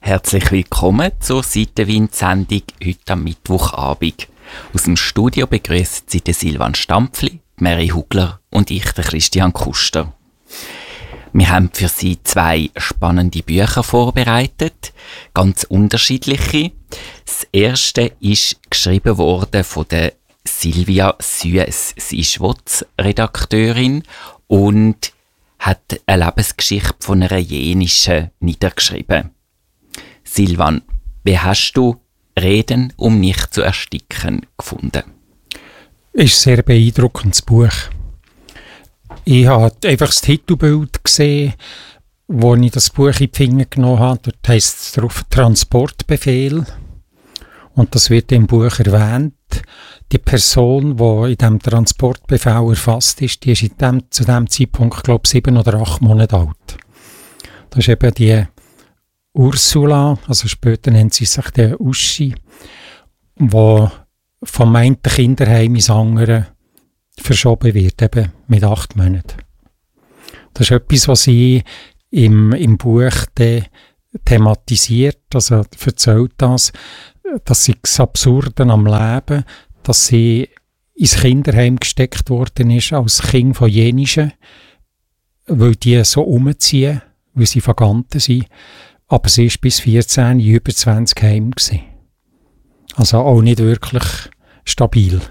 Herzlich willkommen zur Seitenwind-Sendung heute am Mittwochabend. Aus dem Studio begrüßen Sie den Silvan Stampfli, Mary Hugler und ich, den Christian Kuster. Wir haben für Sie 2 spannende Bücher vorbereitet, ganz unterschiedliche. Das erste ist geschrieben worden von der Silvia Süess. Sie ist WOZ-Redakteurin und hat eine Lebensgeschichte von einer Jenischen niedergeschrieben. Silvan, wie hast du «Reden, um nicht zu ersticken» gefunden? Es ist ein sehr beeindruckendes Buch. Ich habe einfach das Titelbild gesehen, wo ich das Buch in die Finger genommen habe. Dort heisst es drauf «Transportbefehl». Und das wird im Buch erwähnt. Die Person, die in diesem Transportbefehl erfasst ist, die ist zu diesem Zeitpunkt, glaube ich, 7 oder 8 Monate alt. Das ist eben die Ursula, also später nennt sie sich die Uschi, die vom einen Kinderheim ins andere verschoben wird, eben mit 8 Monaten. Das ist etwas, was sie im Buch thematisiert, also erzählt das, dass sie das Absurde am Leben, dass sie ins Kinderheim gesteckt worden ist als Kind von Jenischen, weil die so umziehen, weil sie Vaganten sind. Aber sie war bis 14 in über 20 Heimen gewesen. Also auch nicht wirklich stabil.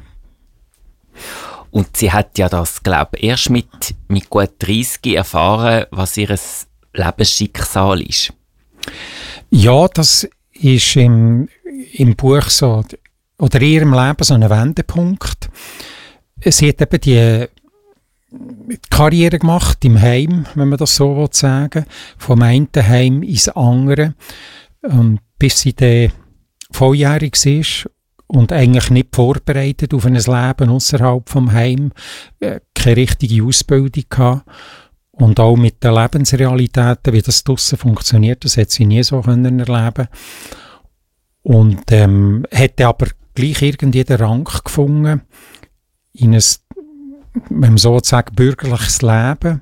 Und sie hat ja das, glaube ich, erst mit gut 30 erfahren, was ihr Lebensschicksal ist. Ja, das ist im Buch so, oder in ihrem Leben so ein Wendepunkt. Sie hat eben die Karriere gemacht im Heim, wenn man das so sagen will, vom einen Heim ins andere, bis sie dann volljährig ist und eigentlich nicht vorbereitet auf ein Leben außerhalb vom Heim, keine richtige Ausbildung gehabt und auch mit den Lebensrealitäten, wie das draussen funktioniert, das hat sie nie so erleben. Und hätte aber gleich irgendwie den Rang gefunden in ein, wenn man so sagt, bürgerliches Leben.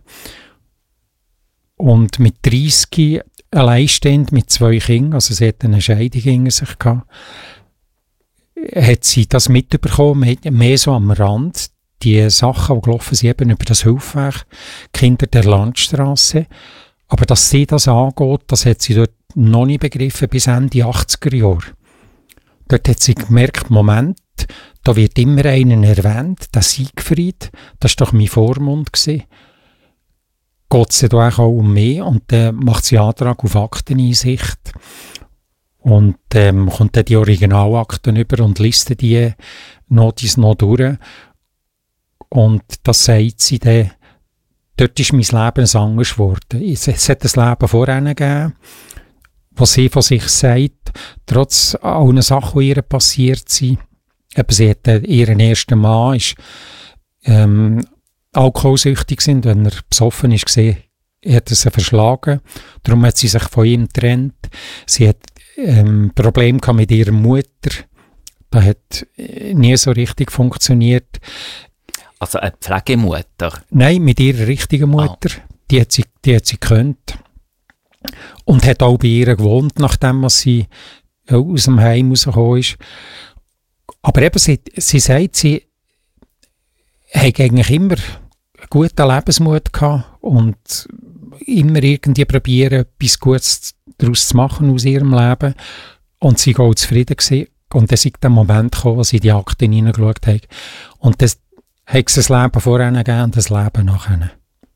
Und mit 30 alleinstehend mit 2 Kindern, also sie hat eine Scheidung hinter sich gehabt, hat sie das mitbekommen, mehr so am Rand, die Sachen, die gelaufen sind, eben über das Hilfswerk, Kinder der Landstraße. Aber dass sie das angeht, das hat sie dort noch nicht begriffen, bis Ende 80er Jahre. Dort hat sie gemerkt, Moment, da wird immer einen erwähnt, der Siegfried, das war doch mein Vormund gewesen. Geht es da auch um mich? Und dann macht sie Antrag auf Akteneinsicht. Und kommt dann die Originalakten über und listet die Notiz noch durch. Und das sagt sie dann, dort ist mein Leben anders geworden. Es hat ein Leben vorher gegeben, wo sie von sich sagt, trotz allen Sachen, die ihr passiert sind, eben sie hat ihren ersten Mann ist alkoholsüchtig gewesen, wenn er besoffen ist, hat er sie verschlagen. Darum hat sie sich von ihm getrennt. Sie hat Probleme gehabt mit ihrer Mutter. Das hat nie so richtig funktioniert. Also eine Pflegemutter? Nein, mit ihrer richtigen Mutter. Die hat sie gekannt. Und hat auch bei ihr gewohnt, nachdem sie aus dem Heim rausgekommen ist. Aber eben, sie sagt, sie hat eigentlich immer guten Lebensmut gehabt und immer irgendwie probieren, etwas Gutes daraus zu machen aus ihrem Leben. Und sie war auch zufrieden gewesen. Und dann ist der Moment gekommen, wo sie in die Akten hineingeschaut hat. Und das hat es ein Leben vorher gegeben und ein Leben nachher.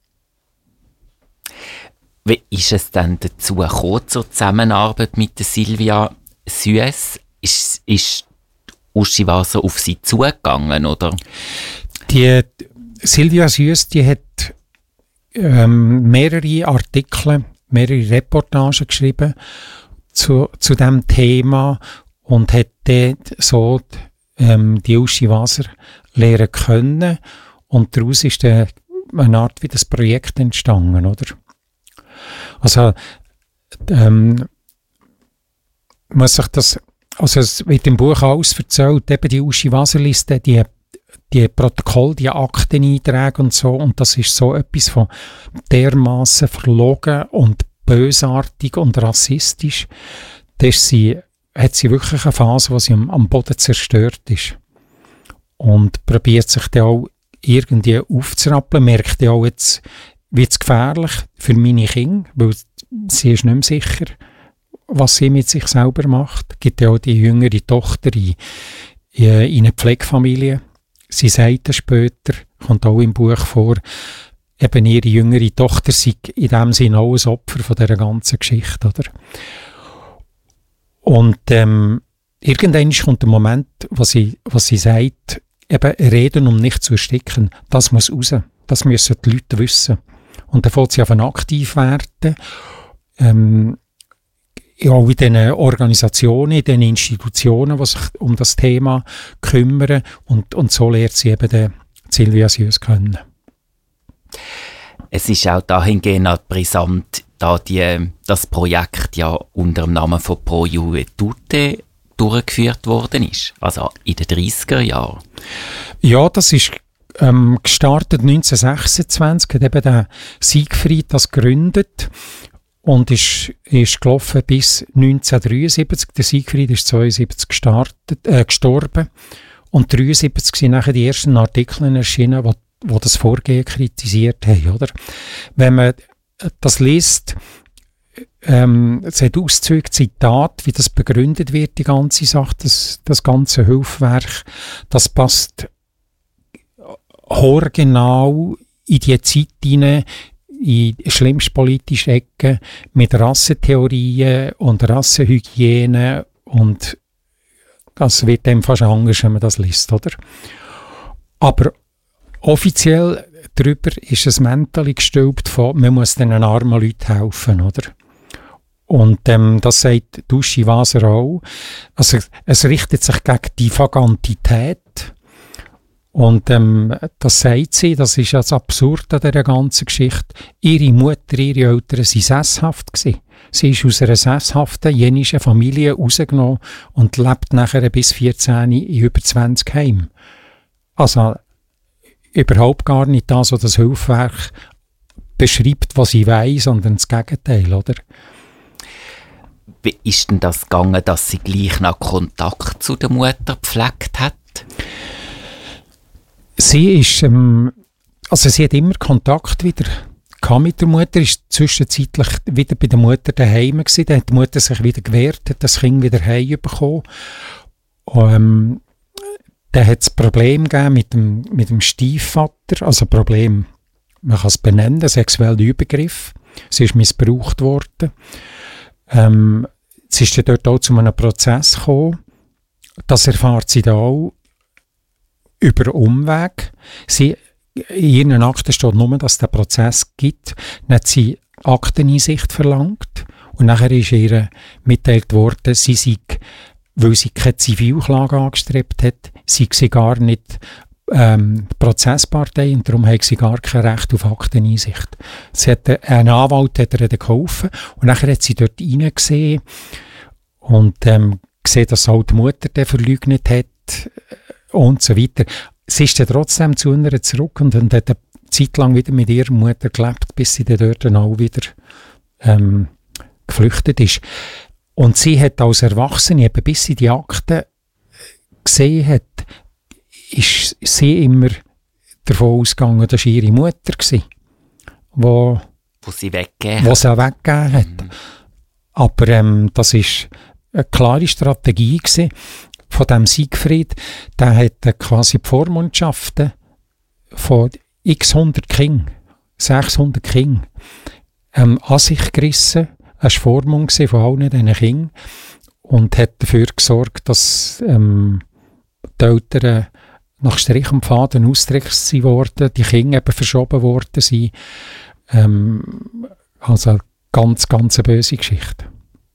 Wie ist es denn dazu gekommen, zur Zusammenarbeit mit der Silvia Süess? Ist Uschi Wasser auf sie zugegangen, oder? Die Silvia Süess, die hat mehrere Artikel, mehrere Reportagen geschrieben zu diesem Thema und hat dort so die Uschi Wasser lernen können. Und daraus ist eine Art wie das Projekt entstanden, oder? Also, muss sich das, also es wird im Buch alles erzählt, eben die Uschi Wasser-Liste, die Protokolle, die Akteneinträge und so, und das ist so etwas von dermassen verlogen und bösartig und rassistisch, da hat sie wirklich eine Phase, wo sie am Boden zerstört ist. Und probiert sich dann auch irgendwie aufzurappeln, merkt ja auch, jetzt wird es gefährlich für meine Kinder, weil sie ist nicht mehr sicher, was sie mit sich selber macht. Es gibt ja auch die jüngere Tochter in eine Pflegefamilie. Sie sagt das später, kommt auch im Buch vor, eben ihre jüngere Tochter sei in dem Sinne auch ein Opfer von dieser ganzen Geschichte. Oder? Und irgendwann kommt der Moment, wo sie sagt, eben reden, um nicht zu ersticken, das muss raus. Das müssen die Leute wissen. Und dann fängt sie an aktiv werden, auch in den Organisationen, in den Institutionen, die sich um das Thema kümmern. Und so lernt sie eben den Sylvia Syöss kennen. Es ist auch dahingehend brisant, da das Projekt ja unter dem Namen von Pro Juventude durchgeführt worden ist, also in den 30er Jahren. Ja, das ist gestartet 1926, hat eben der Siegfried das gegründet und ist gelaufen bis 1973. Der Siegfried ist 1972 gestorben und 1973 sind nachher die ersten Artikel erschienen, wo das Vorgehen kritisiert haben, oder? Wenn man das liest, es hat Auszüge, Zitat, wie das begründet wird, die ganze Sache, das ganze Hilfswerk, das passt haargenau in die Zeit hinein, in schlimmste politische Ecken mit Rassentheorien und Rassenhygiene, und das wird dem fast anders, wenn man das liest, oder? Aber offiziell darüber ist ein Mäntel gestülpt von, man muss den armen Leuten helfen, oder? Und das sagt Duschi Waser auch. Also es richtet sich gegen die Vagantität. Und das sagt sie, das ist das Absurde an dieser ganzen Geschichte. Ihre Mutter, ihre Eltern waren sesshaft gewesen. Sie ist aus einer sesshaften jenischen Familie rausgenommen und lebt nachher bis 14 in über 20 Heimen. Also überhaupt gar nicht das, was das Hilfswerk beschreibt, was sie weiss, sondern das Gegenteil, oder? Wie ist denn das gegangen, dass sie gleich noch Kontakt zu der Mutter gepflegt hat? Sie ist, also sie hat immer Kontakt wieder mit der Mutter, ist zwischenzeitlich wieder bei der Mutter daheim gewesen, dann hat die Mutter sich wieder gewehrt, hat das Kind wieder heimbekommen. Dann hat es Problem gegeben mit dem Stiefvater, also Problem, man kann es benennen, sexueller Übergriff. Sie ist missbraucht worden. Es ist dann dort auch zu einem Prozess gekommen. Das erfahrt sie da auch über Umweg. In ihren Akten steht nur, dass es den Prozess gibt. Dann hat sie Akteneinsicht verlangt und nachher ist ihr mitteilt worden, sie sei, weil sie keine Zivilklage angestrebt hat, sei sie gar nicht Prozesspartei und darum hat sie gar kein Recht auf Akteneinsicht. Ein Anwalt hat ihr dann geholfen und nachher hat sie dort reingesehen und gesehen, dass auch die Mutter den verleugnet hat und so weiter. Sie ist dann trotzdem zu ihr zurück und hat eine Zeit lang wieder mit ihrer Mutter gelebt, bis sie dann dort auch wieder geflüchtet ist. Und sie hat als Erwachsene, eben bis sie die Akten gesehen hat, ist sie immer davon ausgegangen, dass ihre Mutter war, wo sie weggegeben hat. Aber das war eine klare Strategie gewesen von dem Siegfried. Der hat quasi die Vormundschaften von x 100 Kindern, 600 Kindern, an sich gerissen. Er war Vormund von allen diesen Kindern und hat dafür gesorgt, dass die Eltern nach Strich und Faden ausgetrickst wurden, die Kinder eben verschoben worden sind. Also eine ganz, ganz böse Geschichte.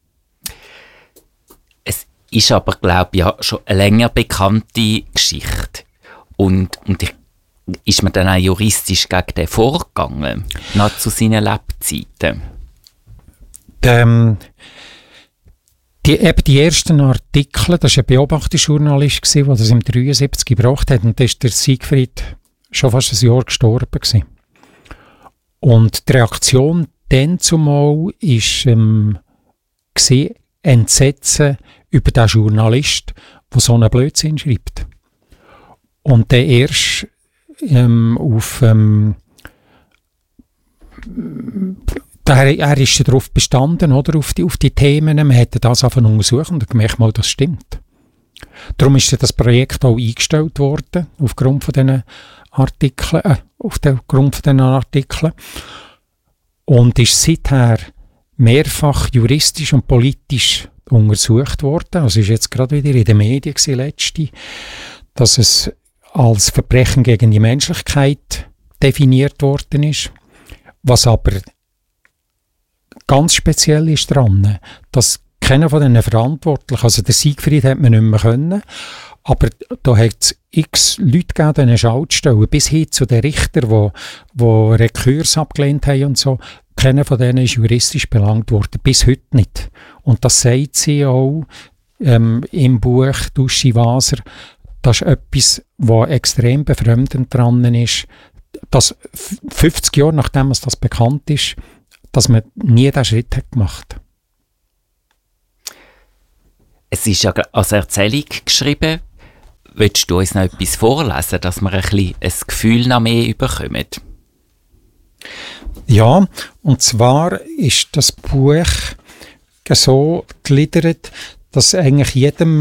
Es ist aber, glaube ich, ja schon eine länger bekannte Geschichte. Und ist man dann auch juristisch gegen den vorgegangen, noch zu seinen Lebzeiten? Die ersten Artikel, das war ein Beobachtungsjournalist, der das im 1973 gebracht hat, und da ist der Siegfried schon fast ein Jahr gestorben gewesen. Und die Reaktion, dann zumal ist gesehen, Entsetzen über den Journalist, der so einen Blödsinn schreibt. Und dann erst er ist darauf bestanden, oder, auf die Themen, man hätte das einfach untersucht und gemerkt, mal, das stimmt. Darum ist das Projekt auch eingestellt worden, aufgrund von diesen Artikeln, und ist seither mehrfach juristisch und politisch untersucht worden. Also ist jetzt gerade wieder in den Medien letzte, dass es als Verbrechen gegen die Menschlichkeit definiert worden ist. Was aber ganz speziell ist daran, dass keiner von diesen Verantwortlichen, also der Siegfried hat man nicht mehr können, aber da hat es x Leute gegeben, die Schaltstellen, bis hin zu den Richtern, die Rekurs abgelehnt haben und so. Keiner von denen ist juristisch belangt worden, bis heute nicht. Und das sagt sie auch im Buch Duschi Waser. Das ist etwas, was extrem befremdend dran ist, dass 50 Jahre nachdem es das bekannt ist, dass man nie diesen Schritt hat gemacht. Es ist ja als Erzählung geschrieben. Willst du uns noch etwas vorlesen, dass wir ein Gefühl noch mehr bekommen? Ja, und zwar ist das Buch so gegliedert, dass eigentlich jedem